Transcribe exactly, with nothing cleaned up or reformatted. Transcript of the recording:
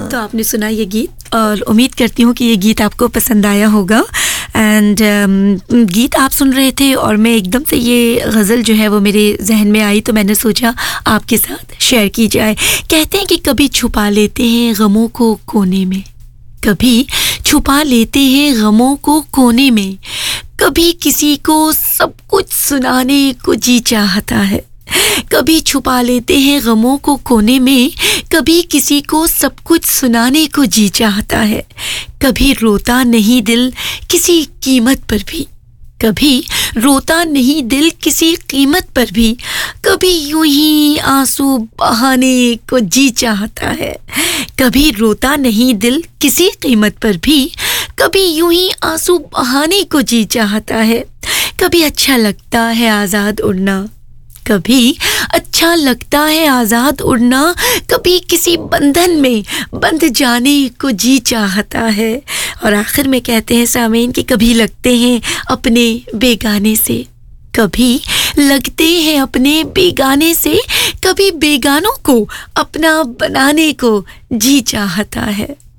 तो आपने सुना ये गीत और उम्मीद करती हूँ कि ये गीत आपको पसंद आया होगा। एंड um, गीत आप सुन रहे थे और मैं एकदम से ये गज़ल जो है वो मेरे जहन में आई, तो मैंने सोचा आपके साथ शेयर की जाए। कहते हैं कि कभी छुपा लेते हैं गमों को कोने में, कभी छुपा लेते हैं गमों को कोने में, कभी किसी को सब कुछ सुनाने को जी चाहता है, कभी छुपा लेते हैं गमों को कोने में, कभी किसी को सब कुछ सुनाने को जी चाहता है, कभी रोता नहीं दिल किसी कीमत पर भी, कभी रोता नहीं दिल किसी कीमत पर भी, कभी यूं ही आंसू बहाने को जी चाहता है, कभी रोता नहीं दिल किसी कीमत पर भी, कभी यूं ही आंसू बहाने को जी चाहता है, कभी अच्छा लगता है आज़ाद उड़ना, कभी अच्छा लगता है आज़ाद उड़ना, कभी किसी बंधन में बंध जाने को जी चाहता है। और आखिर में कहते हैं सामीन कि कभी लगते हैं अपने बेगाने से, कभी लगते हैं अपने बेगाने से, कभी बेगानों को अपना बनाने को जी चाहता है।